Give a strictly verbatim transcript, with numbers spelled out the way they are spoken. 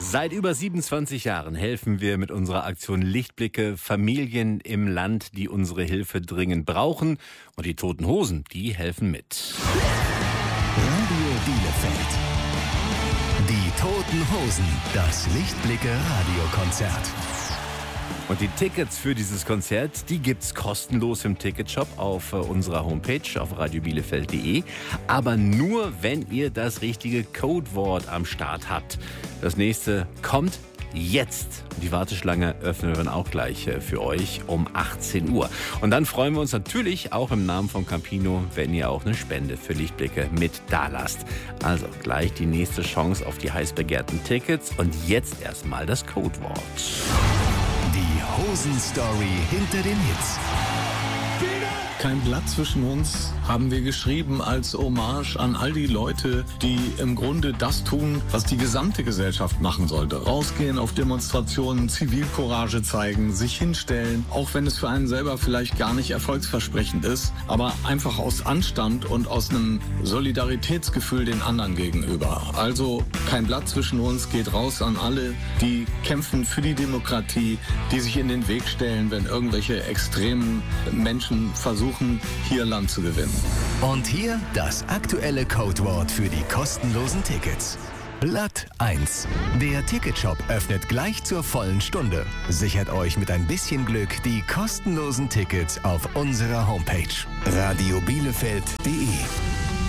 Seit über siebenundzwanzig Jahren helfen wir mit unserer Aktion Lichtblicke Familien im Land, die unsere Hilfe dringend brauchen. Und die Toten Hosen, die helfen mit. Radio Bielefeld. Die Toten Hosen, das Lichtblicke Radiokonzert. Und die Tickets für dieses Konzert, die gibt's kostenlos im Ticketshop auf unserer Homepage auf radio bielefeld punkt de. Aber nur, wenn ihr das richtige Codewort am Start habt. Das nächste kommt jetzt. Die Warteschlange öffnen wir dann auch gleich für euch um achtzehn Uhr. Und dann freuen wir uns natürlich auch im Namen von Campino, wenn ihr auch eine Spende für Lichtblicke mit dalasst. Also gleich die nächste Chance auf die heiß begehrten Tickets. Und jetzt erstmal das Codewort. Die Hosen-Story hinter den Hits. Kein Blatt zwischen uns haben wir geschrieben als Hommage an all die Leute, die im Grunde das tun, was die gesamte Gesellschaft machen sollte. Rausgehen auf Demonstrationen, Zivilcourage zeigen, sich hinstellen, auch wenn es für einen selber vielleicht gar nicht erfolgsversprechend ist, aber einfach aus Anstand und aus einem Solidaritätsgefühl den anderen gegenüber. Also kein Blatt zwischen uns geht raus an alle, die kämpfen für die Demokratie, die sich in den Weg stellen, wenn irgendwelche extremen Menschen versuchen, hier Land zu gewinnen. Und hier das aktuelle Codewort für die kostenlosen Tickets. Blatt eins. Der Ticketshop öffnet gleich zur vollen Stunde. Sichert euch mit ein bisschen Glück die kostenlosen Tickets auf unserer Homepage radio bielefeld punkt de.